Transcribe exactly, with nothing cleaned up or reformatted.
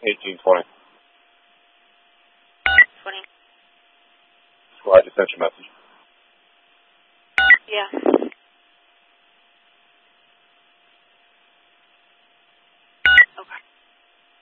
eighteen twenty. twenty. Well, I just sent you a message. Yeah. Okay.